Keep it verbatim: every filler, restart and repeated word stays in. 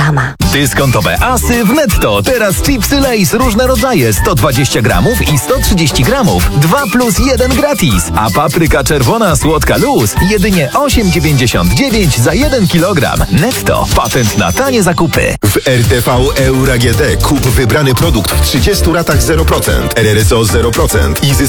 Reklama. Dyskontowe asy w Netto. Teraz chipsy Lay's różne rodzaje, sto dwadzieścia gramów i sto trzydzieści gramów. dwa plus jeden gratis. A papryka czerwona słodka luz jedynie osiem dziewięćdziesiąt dziewięć za jeden kilogram. Netto. Patent na tanie zakupy. W R T V Euro A G D kup wybrany produkt w trzydziestu ratach zero procent. R R S O zero procent i zyskaj